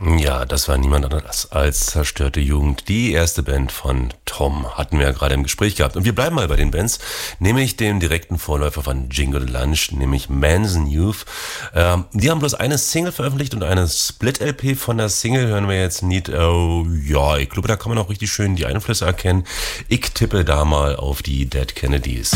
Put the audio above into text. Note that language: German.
Ja, das war niemand anders als Zerstörte Jugend. Die erste Band von Tom hatten wir ja gerade im Gespräch gehabt. Und wir bleiben mal bei den Bands, nämlich dem direkten Vorläufer von Jingle the Lunch, nämlich Manson Youth. Die haben bloß eine Single veröffentlicht und eine Split-LP. Von der Single hören wir jetzt nicht, ja, ich glaube, da kann man auch richtig schön die Einflüsse erkennen. Ich tippe da mal auf die Dead Kennedys.